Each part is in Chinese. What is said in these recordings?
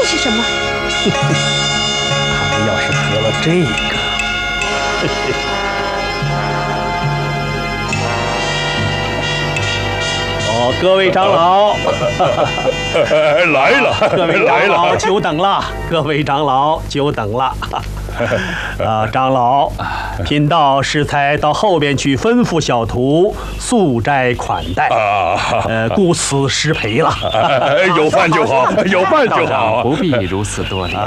这是什么？ 他们要是喝了这个，哦，各位长老， 来了， 各位长老久等了，各位长老久等了。长老，贫道适才到后边去吩咐小徒素斋款待，故此失陪了。 有饭就好，有饭就好， 不必如此多礼。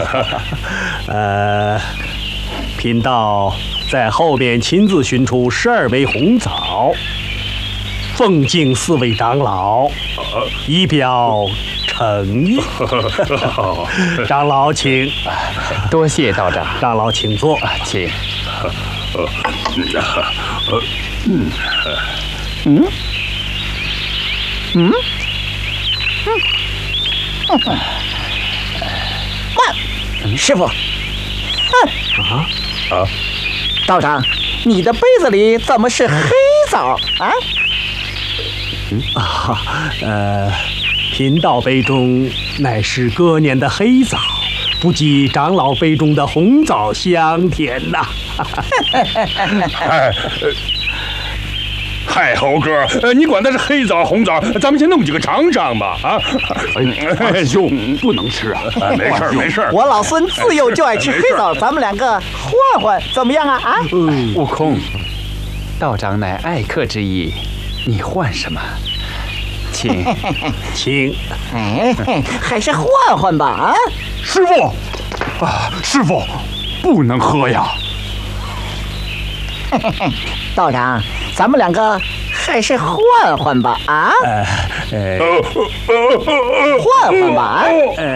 贫道在后边亲自寻出12杯红枣，奉敬4位长老，以表诚意。长老请， 多谢道长。 长老请坐， 请。 师傅，道长，你的杯子里怎么是黑枣啊？ 贫道杯中乃是隔年的黑枣，不及长老杯中的红枣香甜呐。 嗨，猴哥，你管它是黑枣红枣，咱们先弄几个尝尝吧，啊！ 哎，兄，不能吃啊！ 没事儿，没事儿。 我老孙自幼就爱吃黑枣，咱们两个换换，怎么样啊？ 悟空，道长乃爱客之意，你换什么？请， 请。 哎，还是换换吧啊！ 师傅，师傅，不能喝呀！ 道长，咱们两个还是换换吧啊！换换吧啊！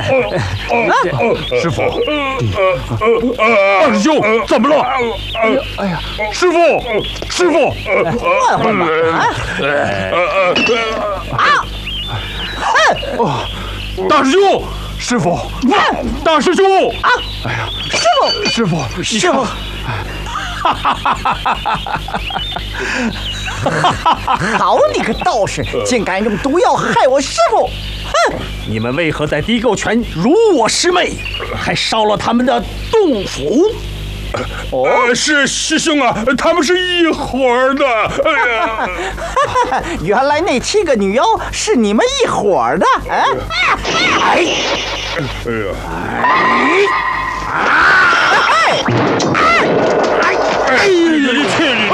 师傅，二师兄怎么了？哎呀，师傅，师傅， 换换吧啊！ 大师兄，师傅，大师兄啊！哎呀，师傅， 师傅。好你个道士，竟敢用毒药害我师傅！哼！ 你们为何在地沟泉辱我师妹，还烧了他们的洞府？ 是师兄啊，他们是一伙儿的。 原来那7个女妖是你们一伙儿的！哎呀！你去你